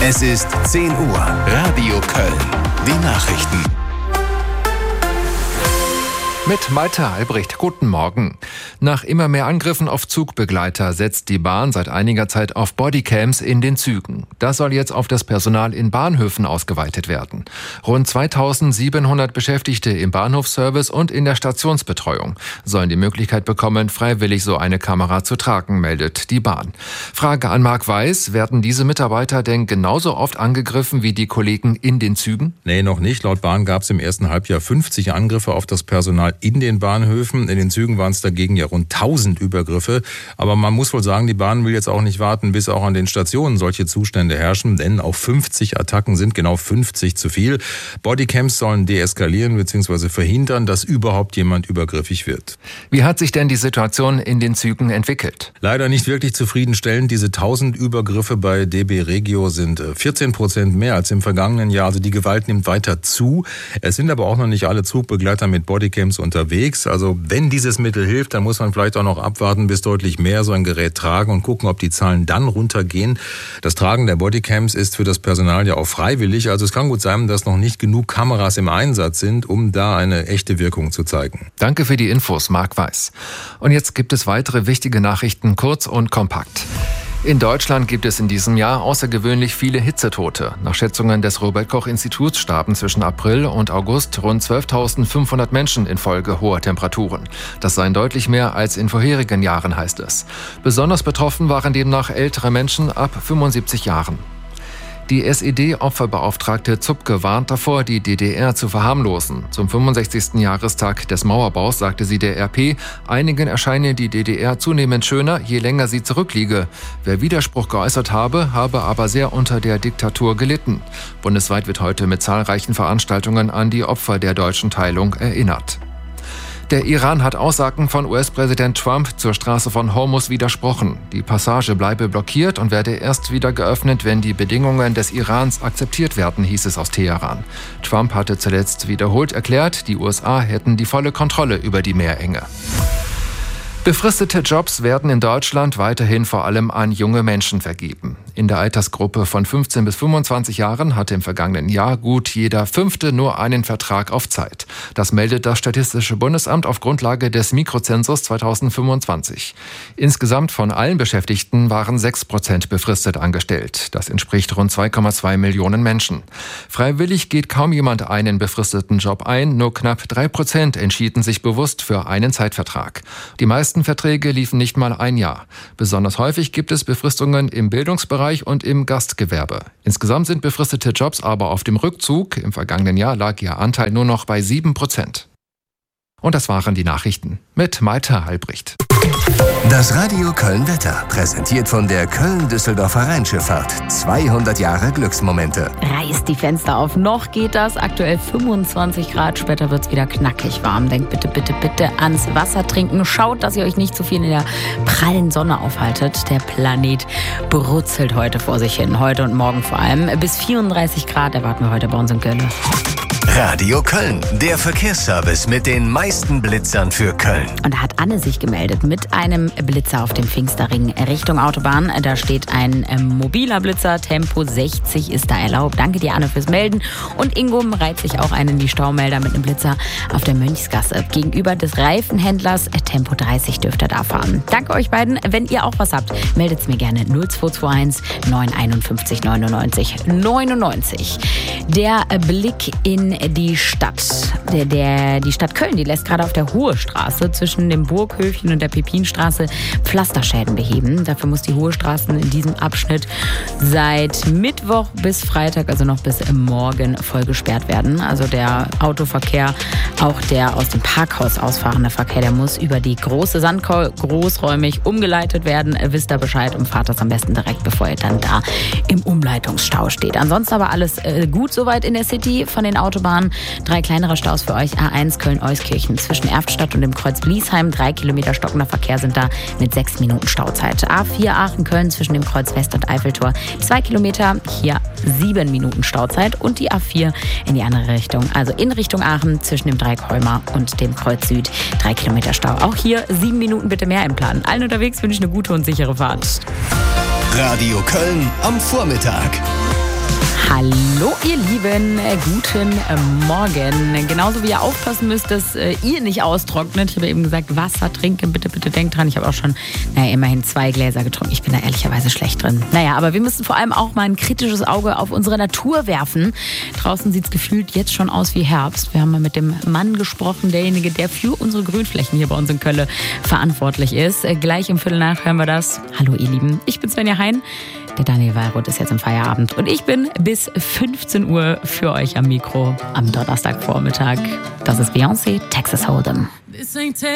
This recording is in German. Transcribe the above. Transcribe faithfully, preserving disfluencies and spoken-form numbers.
Es ist zehn Uhr. Radio Köln. Die Nachrichten. Mit Malte Albrecht. Guten Morgen. Nach immer mehr Angriffen auf Zugbegleiter setzt die Bahn seit einiger Zeit auf Bodycams in den Zügen. Das soll jetzt auf das Personal in Bahnhöfen ausgeweitet werden. Rund zweitausendsiebenhundert Beschäftigte im Bahnhofsservice und in der Stationsbetreuung sollen die Möglichkeit bekommen, freiwillig so eine Kamera zu tragen, meldet die Bahn. Frage an Marc Weiß: Werden diese Mitarbeiter denn genauso oft angegriffen wie die Kollegen in den Zügen? Nee, noch nicht. Laut Bahn gab es im ersten Halbjahr fünfzig Angriffe auf das Personal in den Bahnhöfen. In den Zügen waren es dagegen ja rund tausend Übergriffe. Aber man muss wohl sagen, die Bahn will jetzt auch nicht warten, bis auch an den Stationen solche Zustände herrschen, denn auch fünfzig Attacken sind genau fünfzig zu viel. Bodycams sollen deeskalieren bzw. verhindern, dass überhaupt jemand übergriffig wird. Wie hat sich denn die Situation in den Zügen entwickelt? Leider nicht wirklich zufriedenstellend. Diese tausend Übergriffe bei D B Regio sind vierzehn Prozent mehr als im vergangenen Jahr. Also die Gewalt nimmt weiter zu. Es sind aber auch noch nicht alle Zugbegleiter mit Bodycams unterwegs. Also wenn dieses Mittel hilft, dann muss man vielleicht auch noch abwarten, bis deutlich mehr so ein Gerät tragen und gucken, ob die Zahlen dann runtergehen. Das Tragen der Bodycams ist für das Personal ja auch freiwillig. Also es kann gut sein, dass noch nicht genug Kameras im Einsatz sind, um da eine echte Wirkung zu zeigen. Danke für die Infos, Marc Weiß. Und jetzt gibt es weitere wichtige Nachrichten, kurz und kompakt. In Deutschland gibt es in diesem Jahr außergewöhnlich viele Hitzetote. Nach Schätzungen des Robert-Koch-Instituts starben zwischen April und August rund zwölftausendfünfhundert Menschen infolge hoher Temperaturen. Das seien deutlich mehr als in vorherigen Jahren, heißt es. Besonders betroffen waren demnach ältere Menschen ab fünfundsiebzig Jahren. Die S E D-Opferbeauftragte Zupke warnt davor, die D D R zu verharmlosen. Zum fünfundsechzigsten Jahrestag des Mauerbaus sagte sie der R P, einigen erscheine die D D R zunehmend schöner, je länger sie zurückliege. Wer Widerspruch geäußert habe, habe aber sehr unter der Diktatur gelitten. Bundesweit wird heute mit zahlreichen Veranstaltungen an die Opfer der deutschen Teilung erinnert. Der Iran hat Aussagen von U S-Präsident Trump zur Straße von Hormuz widersprochen. Die Passage bleibe blockiert und werde erst wieder geöffnet, wenn die Bedingungen des Irans akzeptiert werden, hieß es aus Teheran. Trump hatte zuletzt wiederholt erklärt, die U S A hätten die volle Kontrolle über die Meerenge. Befristete Jobs werden in Deutschland weiterhin vor allem an junge Menschen vergeben. In der Altersgruppe von fünfzehn bis fünfundzwanzig Jahren hatte im vergangenen Jahr gut jeder Fünfte nur einen Vertrag auf Zeit. Das meldet das Statistische Bundesamt auf Grundlage des Mikrozensus zweitausendfünfundzwanzig. Insgesamt von allen Beschäftigten waren sechs Prozent befristet angestellt. Das entspricht rund zwei Komma zwei Millionen Menschen. Freiwillig geht kaum jemand einen befristeten Job ein, nur knapp drei Prozent entschieden sich bewusst für einen Zeitvertrag. Die meisten Verträge liefen nicht mal ein Jahr. Besonders häufig gibt es Befristungen im Bildungsbereich und im Gastgewerbe. Insgesamt sind befristete Jobs aber auf dem Rückzug. Im vergangenen Jahr lag ihr Anteil nur noch bei sieben Prozent. Und das waren die Nachrichten mit Malte Albrecht. Das Radio Köln-Wetter, präsentiert von der Köln-Düsseldorfer Rheinschifffahrt. zweihundert Jahre Glücksmomente. Reißt die Fenster auf, noch geht das. Aktuell fünfundzwanzig Grad, später wird es wieder knackig warm. Denkt bitte, bitte, bitte ans Wasser trinken. Schaut, dass ihr euch nicht zu viel in der prallen Sonne aufhaltet. Der Planet brutzelt heute vor sich hin, heute und morgen vor allem. Bis vierunddreißig Grad erwarten wir heute bei uns in Köln. Radio Köln, der Verkehrsservice mit den meisten Blitzern für Köln. Und da hat Anne sich gemeldet mit einem Blitzer auf dem Pfingsterring Richtung Autobahn. Da steht ein ähm, mobiler Blitzer, Tempo sechzig ist da erlaubt. Danke dir, Anne, fürs Melden. Und Ingo reiht sich auch einen in die Staumelder mit einem Blitzer auf der Mönchsgasse. Gegenüber des Reifenhändlers, Tempo dreißig dürft ihr da fahren. Danke euch beiden. Wenn ihr auch was habt, meldet es mir gerne null zwei zwei eins neun fünf eins neunundneunzig neunundneunzig. Der Blick in die Stadt. Der, der, die Stadt Köln, die lässt gerade auf der Hohe Straße zwischen dem Burghöfchen und der Pepinstraße Pflasterschäden beheben. Dafür muss die Hohe Straße in diesem Abschnitt seit Mittwoch bis Freitag, also noch bis morgen, voll gesperrt werden. Also der Autoverkehr, auch der aus dem Parkhaus ausfahrende Verkehr, der muss über die große Sandkau großräumig umgeleitet werden. Wisst ihr Bescheid und fahrt das am besten direkt, bevor ihr dann da im Umleitungsstau steht. Ansonsten aber alles äh, gut soweit in der City von den Autobahnen. Drei kleinere Staus für euch. A eins Köln-Euskirchen zwischen Erftstadt und dem Kreuz Bliesheim. Drei Kilometer stockender Verkehr sind da mit sechs Minuten Stauzeit. A vier Aachen-Köln zwischen dem Kreuz West und Eiffeltor. Zwei Kilometer, hier sieben Minuten Stauzeit. Und die A vier in die andere Richtung. Also in Richtung Aachen zwischen dem Dreieck Holmer und dem Kreuz Süd. Drei Kilometer Stau. Auch hier sieben Minuten bitte mehr im Plan. Allen unterwegs wünsche ich eine gute und sichere Fahrt. Radio Köln am Vormittag. Hallo ihr Lieben, guten Morgen. Genauso wie ihr aufpassen müsst, dass ihr nicht austrocknet. Ich habe eben gesagt, Wasser trinken, bitte, bitte denkt dran. Ich habe auch schon, naja, immerhin zwei Gläser getrunken. Ich bin da ehrlicherweise schlecht drin. Naja, aber wir müssen vor allem auch mal ein kritisches Auge auf unsere Natur werfen. Draußen sieht es gefühlt jetzt schon aus wie Herbst. Wir haben mal mit dem Mann gesprochen, derjenige, der für unsere Grünflächen hier bei uns in Köln verantwortlich ist. Gleich im Viertel nach hören wir das. Hallo ihr Lieben, ich bin Svenja Hein. Der Daniel Wallroth ist jetzt im Feierabend und ich bin bis fünfzehn Uhr für euch am Mikro am Donnerstagvormittag. Das ist Beyoncé, Texas Hold'em.